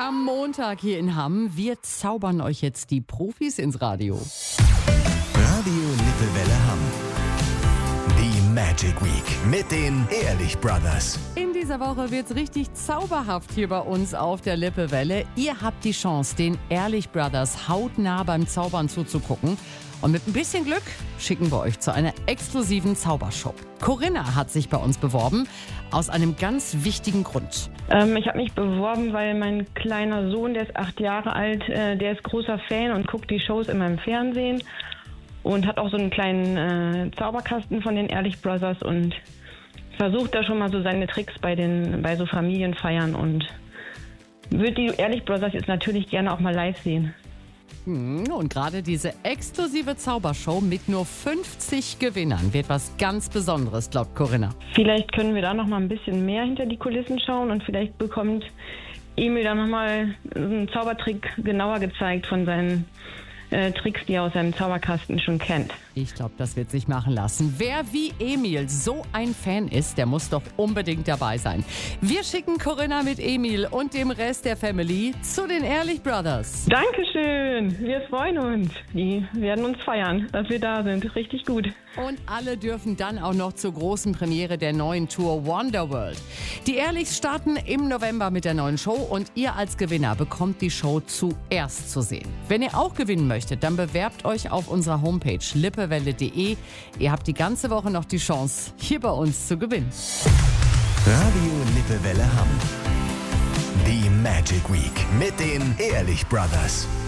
am Montag hier in Hamm. Wir zaubern euch jetzt die Profis ins Radio. Radio Lippewelle Hamm. Die Magic Week mit den Ehrlich Brothers. In dieser Woche wird's richtig zauberhaft hier bei uns auf der Lippewelle. Ihr habt die Chance, den Ehrlich Brothers hautnah beim Zaubern zuzugucken. Und mit ein bisschen Glück schicken wir euch zu einer exklusiven Zaubershow. Corinna hat sich bei uns beworben, aus einem ganz wichtigen Grund. Ich habe mich beworben, weil mein kleiner Sohn, der ist 8 Jahre alt, der ist großer Fan und guckt die Shows immer im Fernsehen und hat auch so einen kleinen Zauberkasten von den Ehrlich Brothers und versucht da schon mal so seine Tricks bei so Familienfeiern und würde die Ehrlich Brothers jetzt natürlich gerne auch mal live sehen. Und gerade diese exklusive Zaubershow mit nur 50 Gewinnern wird was ganz Besonderes, glaubt Corinna. Vielleicht können wir da noch mal ein bisschen mehr hinter die Kulissen schauen und vielleicht bekommt Emil da noch mal einen Zaubertrick genauer gezeigt von seinen Tricks, die er aus seinem Zauberkasten schon kennt. Ich glaube, das wird sich machen lassen. Wer wie Emil so ein Fan ist, der muss doch unbedingt dabei sein. Wir schicken Corinna mit Emil und dem Rest der Family zu den Ehrlich Brothers. Dankeschön, wir freuen uns. Die werden uns feiern, dass wir da sind. Richtig gut. Und alle dürfen dann auch noch zur großen Premiere der neuen Tour Wonderworld. Die Ehrlichs starten im November mit der neuen Show und ihr als Gewinner bekommt die Show zuerst zu sehen. Wenn ihr auch gewinnen möchtet, dann bewerbt euch auf unserer Homepage lippewelle.de. Ihr habt die ganze Woche noch die Chance, hier bei uns zu gewinnen. Radio Lippewelle Hamm. Die Magic Week mit den Ehrlich Brothers.